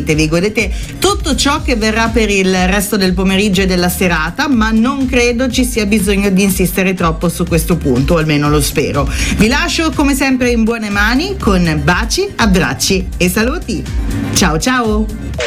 tranquillamente vi godete tutto ciò che verrà per il resto del pomeriggio e della serata, ma non credo ci sia bisogno di insistere troppo su questo punto, o almeno lo spero. Vi lascio come sempre in buone mani con baci, abbracci e saluti. Ciao ciao!